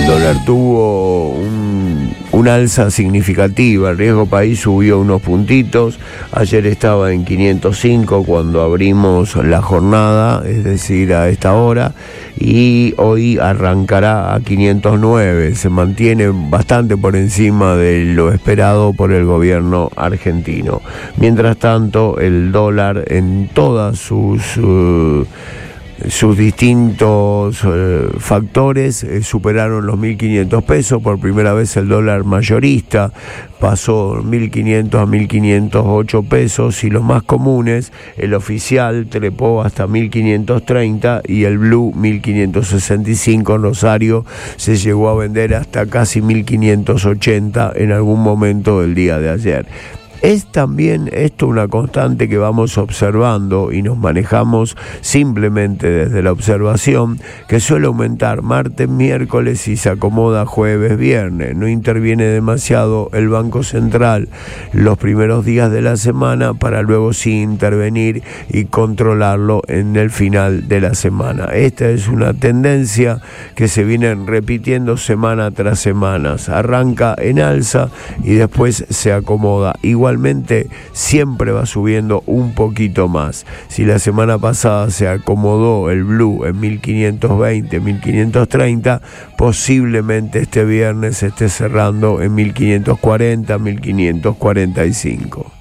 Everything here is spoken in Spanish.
dólar tuvo una alza significativa. El riesgo país subió unos puntitos. Ayer estaba en 505 cuando abrimos la jornada, es decir, a esta hora, y hoy arrancará a 509. Se mantiene bastante por encima de lo esperado por el gobierno argentino. Mientras tanto, el dólar en todas sus distintos factores superaron los 1.500 pesos. Por primera vez el dólar mayorista pasó 1.500 a 1.508 pesos, y los más comunes, el oficial trepó hasta 1.530 y el blue 1.565. En Rosario se llegó a vender hasta casi 1.580 en algún momento del día de ayer. Es también esto una constante que vamos observando y nos manejamos simplemente desde la observación, que suele aumentar martes, miércoles y se acomoda jueves, viernes. No interviene demasiado el Banco Central los primeros días de la semana para luego sí intervenir y controlarlo en el final de la semana. Esta es una tendencia que se viene repitiendo semana tras semana. Arranca en alza y después se acomoda. Igualmente siempre va subiendo un poquito más. Si la semana pasada se acomodó el blue en 1.520, 1.530, posiblemente este viernes se esté cerrando en 1.540, 1.545.